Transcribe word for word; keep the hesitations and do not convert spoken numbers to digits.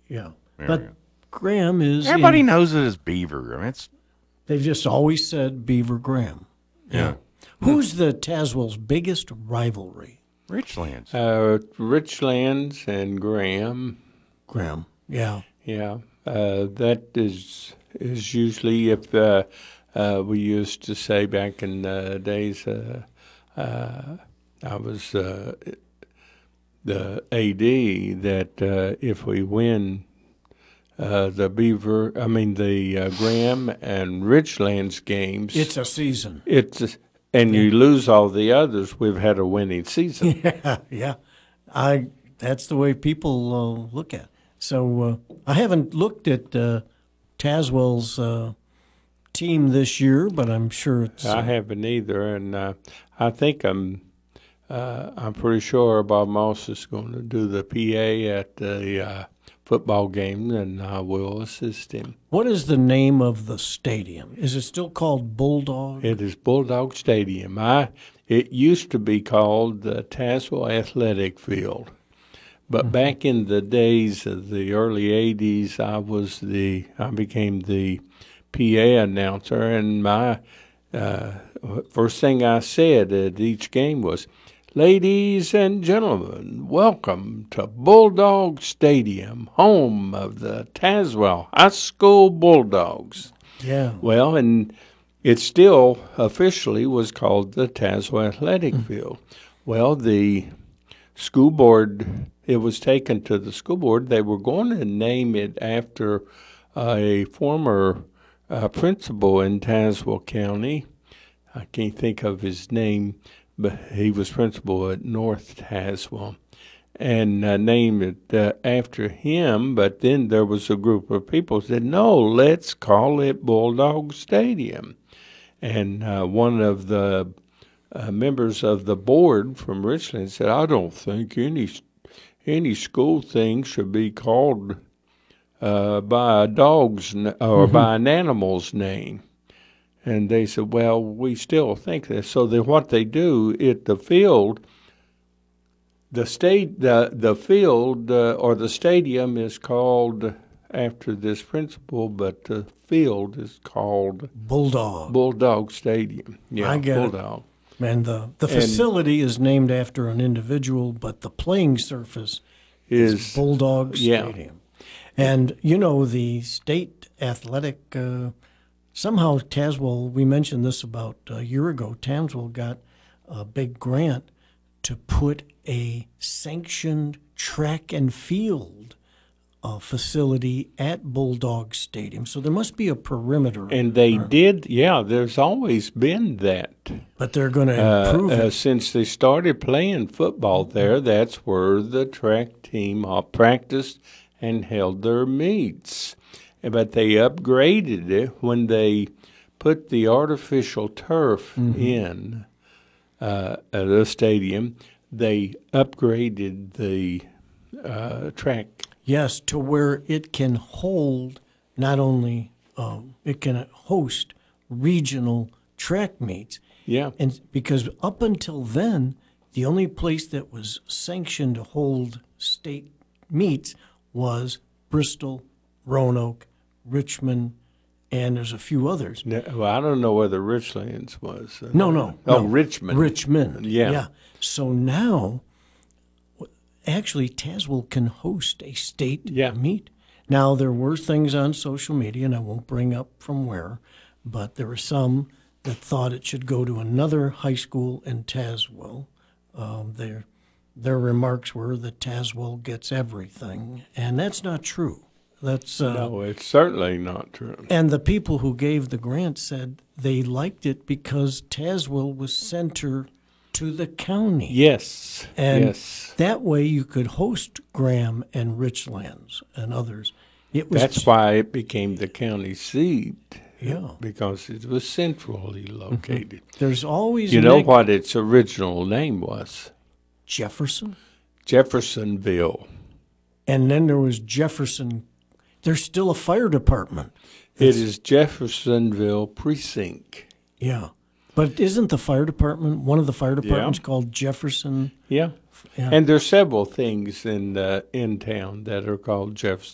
Yeah. There But we go. Graham is. Everybody in- knows it as Beaver. I mean, it's They've just always said Beaver Graham. yeah. Who's the Tazewell's biggest rivalry? Richlands. Uh, Richlands and Graham. Graham. Yeah. Yeah, uh, that is is usually if uh, uh, we used to say back in the days. Uh, uh, I was uh, the A D that uh, if we win uh, the Beaver, I mean the uh, Graham and Richlands games, It's a season. it's and you lose all the others, we've had a winning season. Yeah. Yeah. I. That's the way people uh, look at it. So uh, I haven't looked at uh, Tazewell's uh, team this year, but I'm sure it's. I Uh, haven't either, and uh, I think I'm. Uh, I'm pretty sure Bob Moss is going to do the P A at the uh, football game, and I will assist him. what is the name of the stadium? Is it still called Bulldog? It is Bulldog Stadium. I. It used to be called the Tazewell Athletic Field, but back in the days of the early eighties, I was the. I became the P A announcer, and my uh, first thing I said at each game was, "Ladies and gentlemen, welcome to Bulldog Stadium, home of the Tazewell High School Bulldogs." Yeah. Well, and it still officially was called the Tazewell Athletic Field. Well, the school board, it was taken to the school board. They were going to name it after a former uh, principal in Tazewell County. I can't think of his name, but he was principal at North Tazewell, and uh, named it uh, after him. But then there was a group of people who said, no, let's call it Bulldog Stadium. And uh, one of the uh, members of the board from Richland said, I don't think any any school thing should be called uh, by a dog's n- or by an animal's name. And they said, well, we still think that. So they, what they do at the field, the state, the the field uh, or the stadium is called after this principal, but the field is called Bulldog. Bulldog Stadium. Yeah, I get it. Bulldog. And the, the And- facility is named after an individual, but the playing surface is, Is Bulldog yeah. Stadium. And, you know, the state athletic, uh, somehow Tazewell, we mentioned this about a year ago, Tazewell got a big grant to put a sanctioned track and field uh, facility at Bulldog Stadium. So there must be a perimeter. and they did, yeah. There's always been that. but they're going to Uh, improve uh, it. since they started playing football there, that's where the track team all practiced and held their meets. But they upgraded it when they put the artificial turf in uh, at the stadium. They upgraded the uh, track. Yes, to where it can hold not only um, it can host regional track meets, Yeah, and because up until then, the only place that was sanctioned to hold state meets was Bristol, Roanoke, Richmond, and there's a few others. No, well, I don't know whether Richlands was. uh, No, no, Oh, no. Richmond. Richmond. Yeah. Yeah. So now, actually, Tazewell can host a state Yeah. meet. Now, there were things on social media, and I won't bring up from where, but there were some that thought it should go to another high school in Tazewell. Um, their, their remarks were that Tazewell gets everything, and that's not true. That's uh, No, it's certainly not true. and the people who gave the grant said they liked it because Tazewell was center to the county. Yes, And yes. that way you could host Graham and Richlands and others. It was That's why it became the county seat. Yeah. Because it was centrally located. there's always You know neg- what its original name was? Jefferson, Jeffersonville. and then there was Jefferson. There's still a fire department. It is Jeffersonville Precinct. Yeah. But isn't the fire department, one of the fire departments called Jefferson? Yeah. Yeah. And there's several things in uh, in town that are called Jeff-